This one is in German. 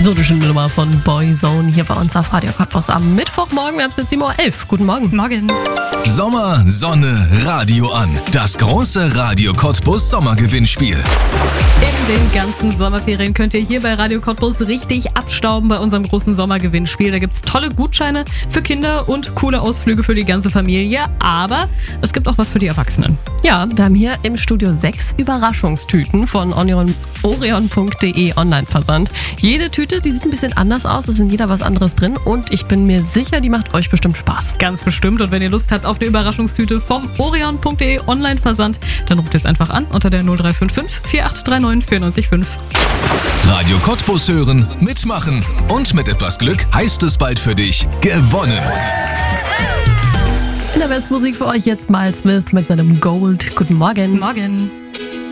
So eine schöne Nummer von Boyzone hier bei uns auf Radio Cottbus am Mittwochmorgen. Wir haben es jetzt 7:11 Uhr. Guten Morgen. Morgen. Sommer, Sonne, Radio an. Das große Radio Cottbus Sommergewinnspiel. In den ganzen Sommerferien könnt ihr hier bei Radio Cottbus richtig abstauben bei unserem großen Sommergewinnspiel. Da gibt's tolle Gutscheine für Kinder und coole Ausflüge für die ganze Familie. Aber es gibt auch was für die Erwachsenen. Ja, wir haben hier im Studio 6 Überraschungstüten von orion.de Online-Versand. Jede Tüte, die sieht ein bisschen anders aus, es ist in jeder was anderes drin und ich bin mir sicher, die macht euch bestimmt Spaß. Ganz bestimmt. Und wenn ihr Lust habt auf eine Überraschungstüte vom orion.de Online-Versand, dann ruft jetzt einfach an unter der 0355 4839 945. Radio Cottbus hören, mitmachen und mit etwas Glück heißt es bald für dich gewonnen. In der Bestmusik für euch jetzt Miles Smith mit seinem Gold. Guten Morgen. Morgen.